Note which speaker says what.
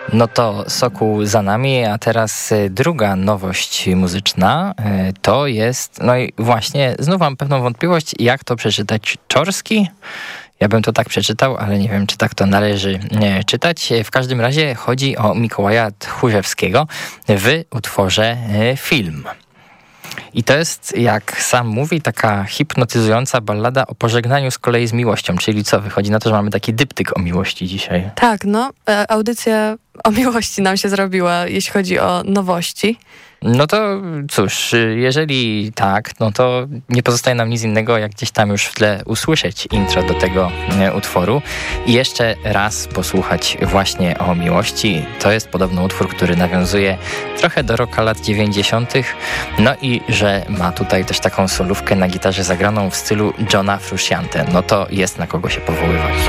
Speaker 1: No to Sokół za nami, a teraz druga nowość muzyczna to jest, no i właśnie znów mam pewną wątpliwość, jak to przeczytać, Czorski? Ja bym to tak przeczytał, ale nie wiem, czy tak to należy czytać. W każdym razie chodzi o Mikołaja Tchórzewskiego w utworze Film. I to jest, jak sam mówi, taka hipnotyzująca ballada o pożegnaniu z kolei z miłością. Czyli co, wychodzi na to, że mamy taki dyptyk o miłości dzisiaj.
Speaker 2: Tak, no, audycja o miłości nam się zrobiła, jeśli chodzi o nowości.
Speaker 1: No to cóż, jeżeli tak, no to nie pozostaje nam nic innego, jak gdzieś tam już w tle usłyszeć intro do tego utworu i jeszcze raz posłuchać właśnie o miłości. To jest podobno utwór, który nawiązuje trochę do rocka lat 90. No i że ma tutaj też taką solówkę na gitarze zagraną w stylu Johna Frusciante. No to jest na kogo się powoływać.